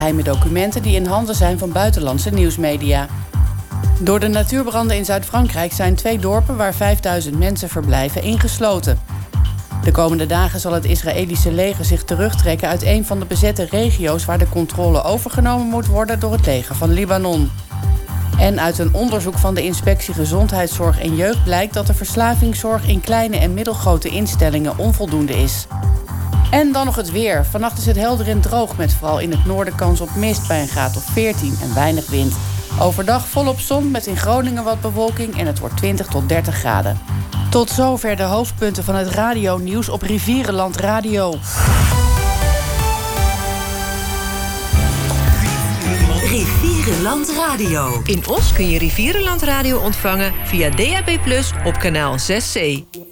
geheime documenten die in handen zijn van buitenlandse nieuwsmedia. Door de natuurbranden in Zuid-Frankrijk zijn 2 dorpen waar 5000 mensen verblijven ingesloten. De komende dagen zal het Israëlische leger zich terugtrekken uit een van de bezette regio's waar de controle overgenomen moet worden door het leger van Libanon. En uit een onderzoek van de Inspectie Gezondheidszorg en Jeugd blijkt dat de verslavingszorg in kleine en middelgrote instellingen onvoldoende is. En dan nog het weer. Vannacht is het helder en droog met vooral in het noorden kans op mist bij een graad of 14 en weinig wind. Overdag volop zon met in Groningen wat bewolking en het wordt 20 tot 30 graden. Tot zover de hoofdpunten van het radionieuws op Rivierenland Radio. Rivierenland Radio. In Os kun je Rivierenland Radio ontvangen via DAB+ op kanaal 6C.